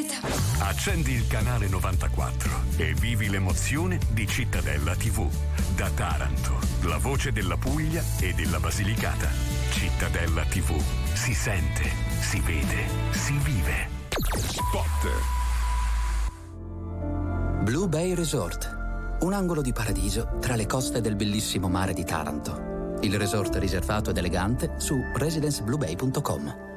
vita. Accendi il canale 94 e vivi l'emozione di Cittadella TV. Da Taranto, la voce della Puglia e della Basilicata. Cittadella TV. Si sente, si vede, si vive. Spot. Blue Bay Resort. Un angolo di paradiso tra le coste del bellissimo mare di Taranto. Il resort riservato ed elegante su residencebluebay.com.